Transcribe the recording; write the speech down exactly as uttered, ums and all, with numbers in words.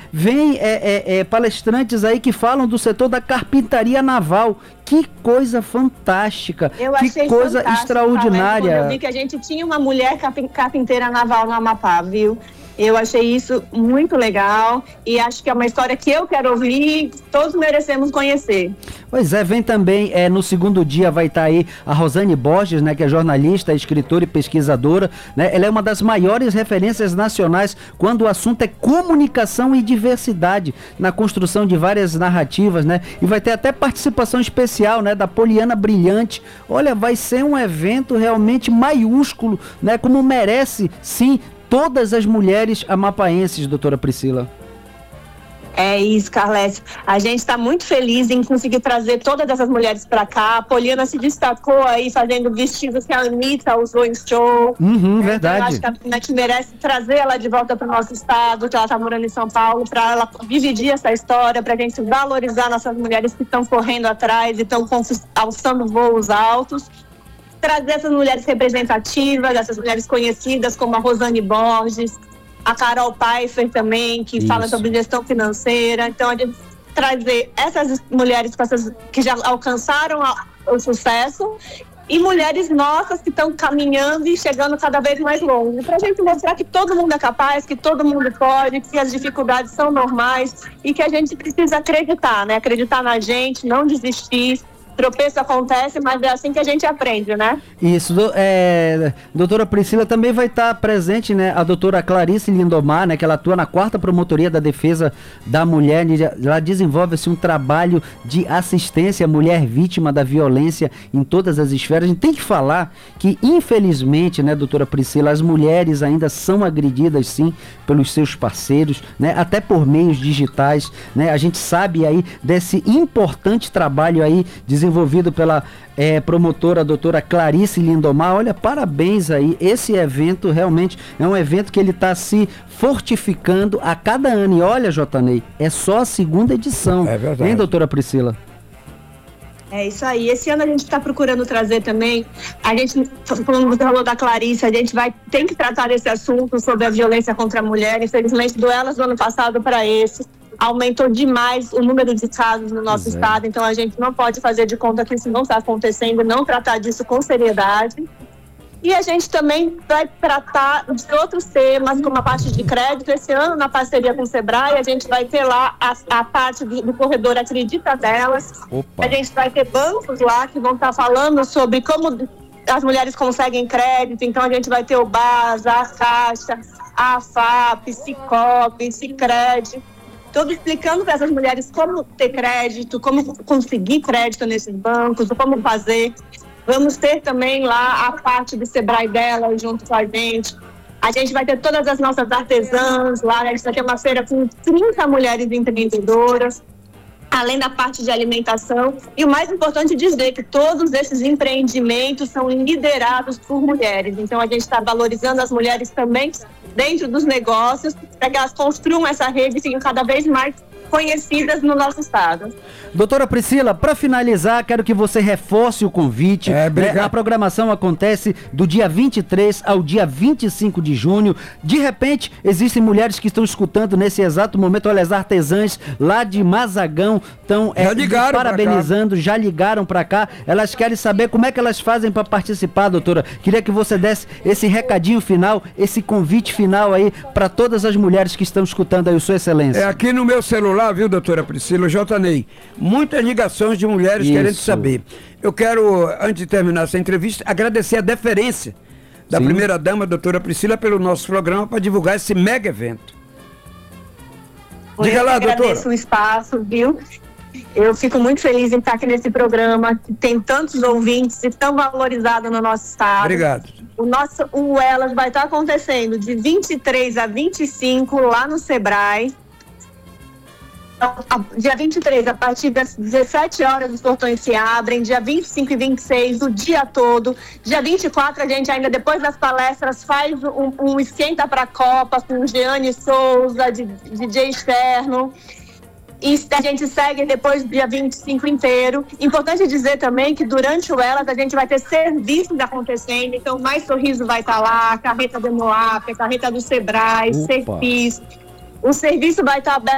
vem é, é, é, palestrantes aí que falam do setor da carpintaria naval. Que coisa fantástica, eu que achei coisa extraordinária. Quando eu vi que a gente tinha uma mulher carpinteira naval no Amapá, viu? Eu achei isso muito legal e acho que é uma história que eu quero ouvir, todos merecemos conhecer. Pois é, vem também, é, no segundo dia vai estar aí a Rosane Borges, né, que é jornalista, escritora e pesquisadora, né? Ela é uma das maiores referências nacionais quando o assunto é comunicação e diversidade, na construção de várias narrativas, né? E vai ter até participação especial, né, da Poliana Brilhante. Olha, vai ser um evento realmente maiúsculo, né, como merece, sim, todas as mulheres amapaenses, doutora Priscila. É isso, Carlécio. A gente está muito feliz em conseguir trazer todas essas mulheres para cá. A Poliana se destacou aí fazendo vestidos que a Anitta usou em show. Uhum, verdade. Então, eu acho que a Anitta merece trazer ela de volta para o nosso estado, que ela está morando em São Paulo, para ela dividir essa história, para a gente valorizar nossas mulheres que estão correndo atrás e estão alçando voos altos. Trazer essas mulheres representativas, essas mulheres conhecidas como a Rosane Borges, a Carol Pfeiffer também, que Isso. fala sobre gestão financeira. Então, a gente trazer essas mulheres com essas, que já alcançaram a, o sucesso e mulheres nossas que estão caminhando e chegando cada vez mais longe. Para a gente mostrar que todo mundo é capaz, que todo mundo pode, que as dificuldades são normais e que a gente precisa acreditar, né? Acreditar na gente, não desistir. Tropeço acontece, mas é assim que a gente aprende, né? Isso, do, é, doutora Priscila também vai estar presente, né? A doutora Clarice Lindomar, né? Que ela atua na quarta Promotoria da Defesa da Mulher. Ela desenvolve assim, um trabalho de assistência à mulher vítima da violência em todas as esferas. A gente tem que falar que, infelizmente, né, doutora Priscila, as mulheres ainda são agredidas, sim, pelos seus parceiros, né? Até por meios digitais, né? A gente sabe aí desse importante trabalho aí desenvolvido desenvolvido pela é, promotora a doutora Clarice Lindomar. Olha, parabéns aí, esse evento realmente é um evento que ele está se fortificando a cada ano, e olha, Jotanei, é só a segunda edição, é verdade, hein, doutora Priscila? É isso aí, esse ano a gente está procurando trazer também, a gente, falando do da Clarice, a gente vai, tem que tratar desse assunto sobre a violência contra a mulher. Infelizmente, do Elas do ano passado para esse, aumentou demais o número de casos no nosso Exato. estado, então a gente não pode fazer de conta que isso não está acontecendo, não tratar disso com seriedade. E a gente também vai tratar de outros temas, como a parte de crédito. Esse ano, na parceria com o Sebrae, a gente vai ter lá a, a parte do, do corredor Acredita Delas. Opa. A gente vai ter bancos lá que vão estar falando sobre como as mulheres conseguem crédito. Então, a gente vai ter o BASA, a Caixa, a AFAP, Cicobi, Sicredi, tudo explicando para essas mulheres como ter crédito, como conseguir crédito nesses bancos, como fazer. Vamos ter também lá a parte do Sebrae dela junto com a gente. A gente vai ter todas as nossas artesãs lá, a gente vai ter uma feira com trinta mulheres empreendedoras, além da parte de alimentação. E o mais importante é dizer que todos esses empreendimentos são liderados por mulheres. Então, a gente está valorizando as mulheres também dentro dos negócios, para que elas construam essa rede e fiquem cada vez mais conhecidas no nosso estado. Doutora Priscila, para finalizar, quero que você reforce o convite. É, né? A programação acontece do dia vinte e três ao dia vinte e cinco de junho. De repente, existem mulheres que estão escutando nesse exato momento. Olha, as artesãs lá de Mazagão estão é, parabenizando, já ligaram para cá. Elas querem saber como é que elas fazem para participar, doutora. Queria que você desse esse recadinho final, esse convite final aí para todas as mulheres que estão escutando aí, Sua Excelência. É aqui no meu celular, viu, doutora Priscila, Jotanei, muitas ligações de mulheres Isso. querendo saber. Eu quero, antes de terminar essa entrevista, agradecer a deferência da Sim. primeira-dama, doutora Priscila, pelo nosso programa para divulgar esse mega evento. Diga eu lá, doutora. Eu agradeço o espaço, viu? Eu fico muito feliz em estar aqui nesse programa, que tem tantos ouvintes e tão valorizado no nosso estado. Obrigado. O nosso o Elas vai estar acontecendo de vinte e três a vinte e cinco lá no Sebrae. Dia vinte e três, a partir das dezessete horas, os portões se abrem. Dia vinte e cinco e vinte e seis, o dia todo. Dia vinte e quatro, a gente ainda, depois das palestras, faz um, um esquenta para a Copa com Jeane Souza, de, D J externo. E a gente segue depois do dia vinte e cinco inteiro. Importante dizer também que durante o Elas a gente vai ter serviços acontecendo. Então, Mais Sorriso vai estar lá, a carreta do Moap, a carreta do Sebrae, Serpis. O serviço vai estar aberto